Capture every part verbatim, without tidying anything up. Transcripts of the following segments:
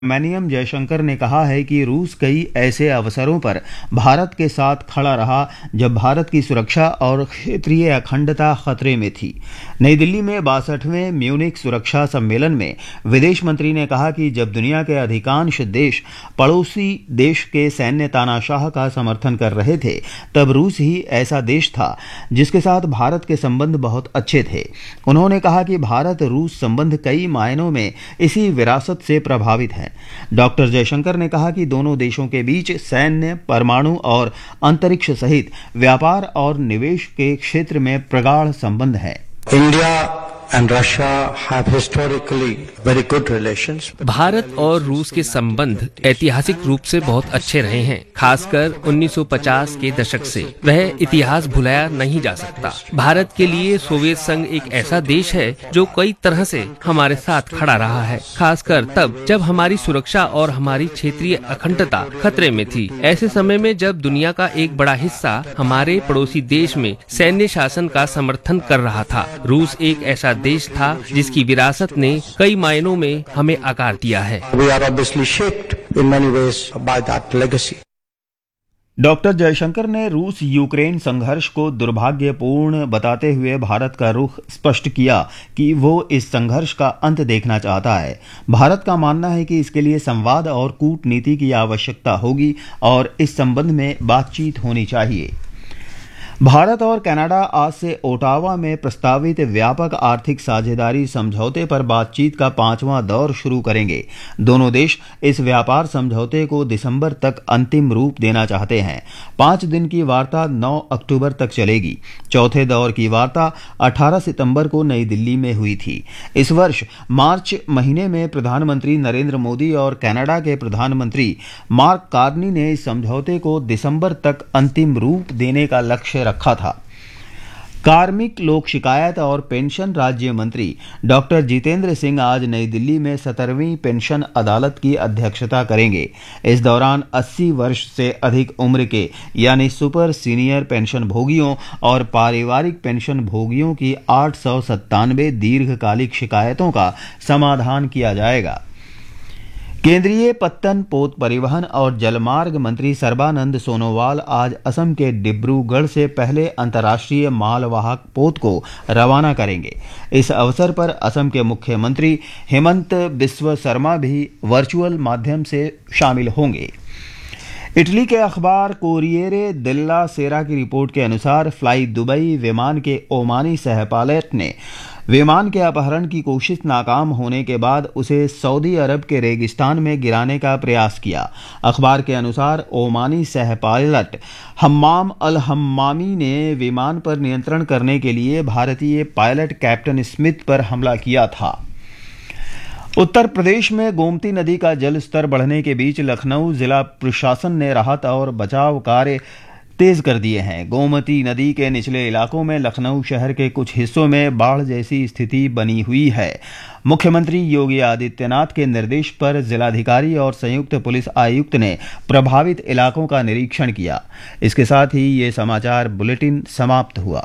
मैनियम जयशंकर ने कहा है कि रूस कई ऐसे अवसरों पर भारत के साथ खड़ा रहा जब भारत की सुरक्षा और क्षेत्रीय अखंडता खतरे में थी। नई दिल्ली में बासठवें म्यूनिख सुरक्षा सम्मेलन में विदेश मंत्री ने कहा कि जब दुनिया के अधिकांश देश पड़ोसी देश के सैन्य तानाशाह का समर्थन कर रहे थे, तब रूस ही ऐसा देश था जिसके साथ भारत के संबंध बहुत अच्छे थे। उन्होंने कहा कि भारत रूस संबंध कई मायनों में इसी विरासत से प्रभावित है। डॉक्टर जयशंकर ने कहा कि दोनों देशों के बीच सैन्य, परमाणु और अंतरिक्ष सहित व्यापार और निवेश के क्षेत्र में प्रगाढ़ संबंध है। India and Russia have historically very good relations. Bharat और रूस के संबंध ऐतिहासिक रूप से बहुत अच्छे रहे हैं, खासकर उन्नीस सौ पचास के दशक से। वह इतिहास भुलाया नहीं जा सकता। भारत के लिए सोवियत संघ एक ऐसा देश है जो कई तरह से हमारे साथ खड़ा रहा है, खासकर तब जब हमारी सुरक्षा और हमारी क्षेत्रीय अखंडता खतरे में थी। ऐसे समय में जब दुनिया का एक बड़ा हिस्सा हमारे पड़ोसी देश में सैन्य शासन का समर्थन कर रहा था, रूस एक ऐसा देश था जिसकी विरासत ने कई मायनों में हमें आकार दिया है। We are obviously shaped in many ways by that legacy. Doctor Jaishankar ने रूस यूक्रेन संघर्ष को दुर्भाग्यपूर्ण बताते हुए भारत का रुख स्पष्ट किया कि वो इस संघर्ष का अंत देखना चाहता है। भारत का मानना है कि इसके लिए संवाद और कूटनीति की आवश्यकता होगी और इस संबंध में बातचीत होनी चाहिए। भारत और कनाडा आज से ओटावा में प्रस्तावित व्यापक आर्थिक साझेदारी समझौते पर बातचीत का पांचवां दौर शुरू करेंगे। दोनों देश इस व्यापार समझौते को दिसंबर तक अंतिम रूप देना चाहते हैं। पांच दिन की वार्ता नौ अक्टूबर तक चलेगी। चौथे दौर की वार्ता अठारह सितंबर को नई दिल्ली में हुई थी। इस वर्ष मार्च महीने में प्रधानमंत्री नरेंद्र मोदी और कनाडा के प्रधानमंत्री मार्क कार्नी ने इस समझौते को दिसंबर तक अंतिम रूप देने का लक्ष्य रखा था। कार्मिक, लोक शिकायत और पेंशन राज्य मंत्री डॉक्टर जितेंद्र सिंह आज नई दिल्ली में सत्रहवीं पेंशन अदालत की अध्यक्षता करेंगे। इस दौरान अस्सी वर्ष से अधिक उम्र के यानी सुपर सीनियर पेंशन भोगियों और पारिवारिक पेंशन भोगियों की आठ सौ सत्तानवे दीर्घकालिक शिकायतों का समाधान किया जाएगा। केंद्रीय पत्तन, पोत परिवहन और जलमार्ग मंत्री सर्बानंद सोनोवाल आज असम के डिब्रूगढ़ से पहले अंतर्राष्ट्रीय मालवाहक पोत को रवाना करेंगे। इस अवसर पर असम के मुख्यमंत्री हेमंत बिस्व शर्मा भी वर्चुअल माध्यम से शामिल होंगे। इटली के अखबार कोरिएरे देल्ला सेरा की रिपोर्ट के अनुसार फ्लाई दुबई विमान के ओमानी सह पायलट ने विमान के अपहरण की कोशिश नाकाम होने के बाद उसे सऊदी अरब के रेगिस्तान में गिराने का प्रयास किया। अखबार के अनुसार ओमानी सह पायलट हम्माम अल हम्मामी ने विमान पर नियंत्रण करने के लिए भारतीय पायलट कैप्टन स्मिथ पर हमला किया था। उत्तर प्रदेश में गोमती नदी का जल स्तर बढ़ने के बीच लखनऊ जिला प्रशासन ने राहत और बचाव कार्य तेज कर दिए हैं। गोमती नदी के निचले इलाकों में लखनऊ शहर के कुछ हिस्सों में बाढ़ जैसी स्थिति बनी हुई है। मुख्यमंत्री योगी आदित्यनाथ के निर्देश पर जिलाधिकारी और संयुक्त पुलिस आयुक्त ने प्रभावित इलाकों का निरीक्षण किया। इसके साथ ही ये समाचार बुलेटिन समाप्त हुआ।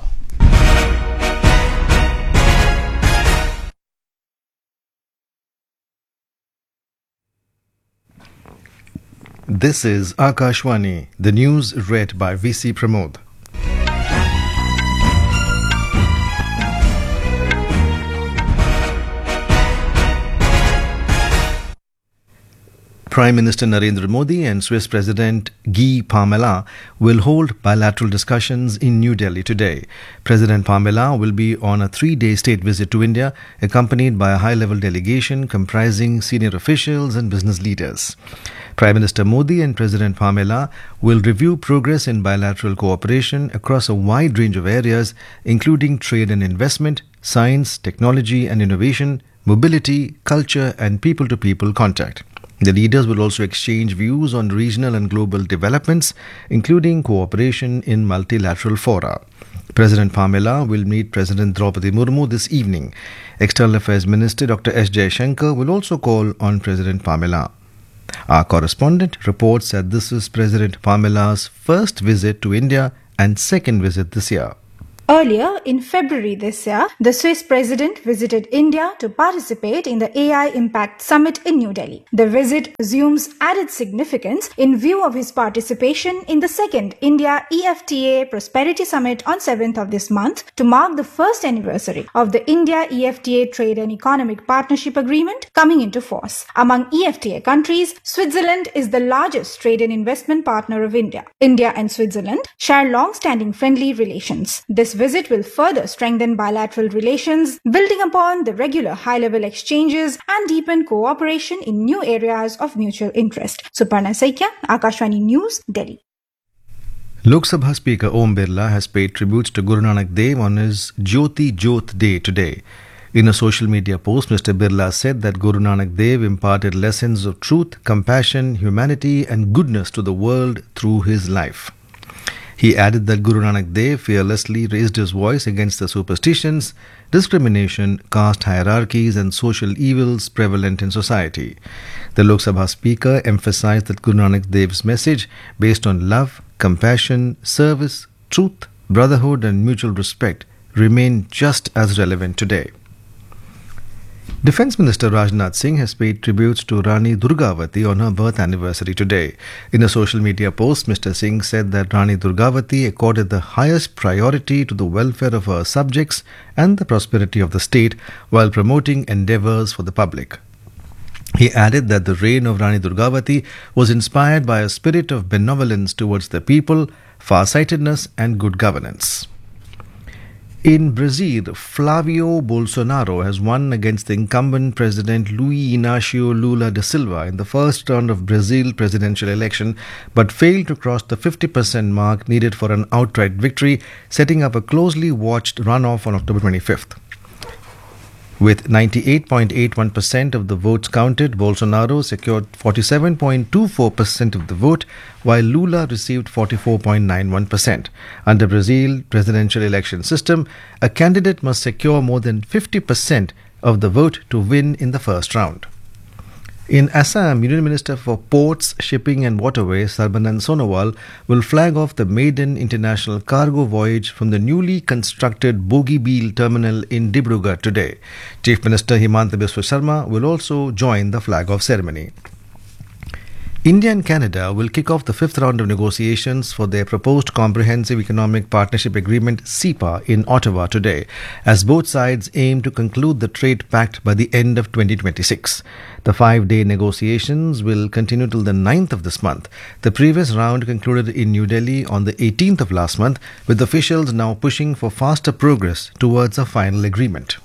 This is Akashwani, the news read by V C Pramod. Prime Minister Narendra Modi and Swiss President Guy Parmelin will hold bilateral discussions in New Delhi today. President Parmelin will be on a three-day state visit to India, accompanied by a high-level delegation comprising senior officials and business leaders. Prime Minister Modi and President Parmelin will review progress in bilateral cooperation across a wide range of areas, including trade and investment, science, technology and innovation, mobility, culture and people-to-people contact. The leaders will also exchange views on regional and global developments, including cooperation in multilateral fora. President Parmelin will meet President Draupadi Murmu this evening. External Affairs Minister Doctor S. Jaishankar will also call on President Parmelin. Our correspondent reports that this is President Parmelin's first visit to India and second visit this year. Earlier, in February this year, the Swiss president visited India to participate in the A I Impact Summit in New Delhi. The visit assumes added significance in view of his participation in the second India E F T A Prosperity Summit on seventh of this month to mark the first anniversary of the India E F T A Trade and Economic Partnership Agreement coming into force. Among E F T A countries, Switzerland is the largest trade and investment partner of India. India and Switzerland share long-standing friendly relations. This visit will further strengthen bilateral relations, building upon the regular high-level exchanges and deepen cooperation in new areas of mutual interest. Suparna Saikya, Akashvani News, Delhi. Lok Sabha Speaker Om Birla has paid tributes to Guru Nanak Dev on his Jyoti Jyot Day today. In a social media post, Mister Birla said that Guru Nanak Dev imparted lessons of truth, compassion, humanity and goodness to the world through his life. He added that Guru Nanak Dev fearlessly raised his voice against the superstitions, discrimination, caste hierarchies and social evils prevalent in society. The Lok Sabha Speaker emphasized that Guru Nanak Dev's message, based on love, compassion, service, truth, brotherhood and mutual respect, remain just as relevant today. Defence Minister Rajnath Singh has paid tributes to Rani Durgavati on her birth anniversary today. In a social media post, Mister Singh said that Rani Durgavati accorded the highest priority to the welfare of her subjects and the prosperity of the state while promoting endeavours for the public. He added that the reign of Rani Durgavati was inspired by a spirit of benevolence towards the people, farsightedness and good governance. In Brazil, Flavio Bolsonaro has won against the incumbent President Luiz Inácio Lula da Silva in the first round of Brazil presidential election, but failed to cross the fifty percent mark needed for an outright victory, setting up a closely watched runoff on October twenty-fifth. With ninety-eight point eight one percent of the votes counted, Bolsonaro secured forty-seven point two four percent of the vote, while Lula received forty-four point nine one percent. Under Brazil presidential election system, a candidate must secure more than fifty percent of the vote to win in the first round. In Assam, Union Minister for Ports, Shipping and Waterways, Sarbanand Sonowal, will flag off the maiden international cargo voyage from the newly constructed Bogibeel terminal in Dibrugarh today. Chief Minister Himanta Biswa Sharma will also join the flag-off ceremony. India and Canada will kick off the fifth round of negotiations for their proposed Comprehensive Economic Partnership Agreement C E P A in Ottawa today, as both sides aim to conclude the trade pact by the end of twenty twenty-six. The five-day negotiations will continue till the ninth of this month. The previous round concluded in New Delhi on the eighteenth of last month, with officials now pushing for faster progress towards a final agreement.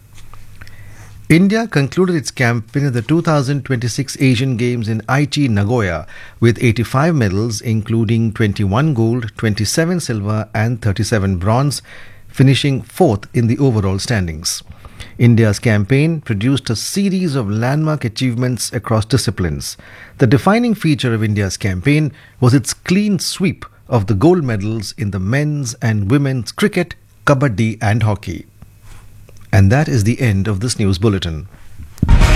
India concluded its campaign at the two thousand twenty-six Asian Games in Aichi, Nagoya, with eighty-five medals, including twenty-one gold, twenty-seven silver and thirty-seven bronze, finishing fourth in the overall standings. India's campaign produced a series of landmark achievements across disciplines. The defining feature of India's campaign was its clean sweep of the gold medals in the men's and women's cricket, kabaddi and hockey. And that is the end of this news bulletin.